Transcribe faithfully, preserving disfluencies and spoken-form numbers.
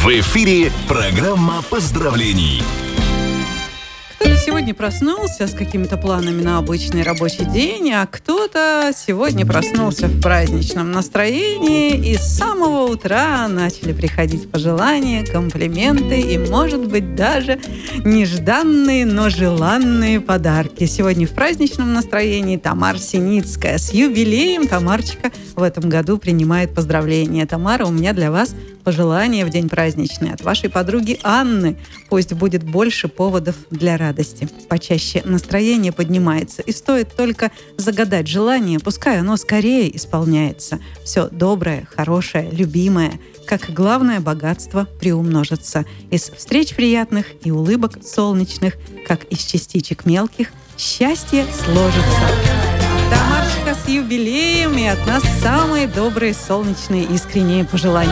В эфире программа поздравлений. Кто-то сегодня проснулся с какими-то планами на обычный рабочий день, а кто-то сегодня проснулся в праздничном настроении, и с самого утра начали приходить пожелания, комплименты и, может быть, даже нежданные, но желанные подарки. Сегодня в праздничном настроении Тамара Синицкая. С юбилеем Тамарочка в этом году принимает поздравления. Тамара, у меня для вас пожелание в день праздничный от вашей подруги Анны. Пусть будет больше поводов для радости. Почаще настроение поднимается. И стоит только загадать желание, пускай оно скорее исполняется. Все доброе, хорошее, любимое, как главное богатство, приумножится. Из встреч приятных и улыбок солнечных, как из частичек мелких, счастье сложится. Тамарочка, с юбилеем, и от нас самые добрые, солнечные, искренние пожелания.